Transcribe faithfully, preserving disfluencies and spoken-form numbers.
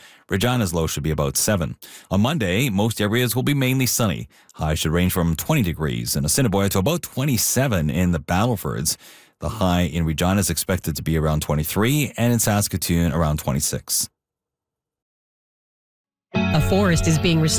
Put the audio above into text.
Regina's low should be about seven. On Monday, most areas will be mainly sunny. Highs should range from twenty degrees in Assiniboia to about twenty-seven in the Battlefords. The high in Regina is expected to be around twenty-three, and in Saskatoon around twenty-six. A forest is being restored.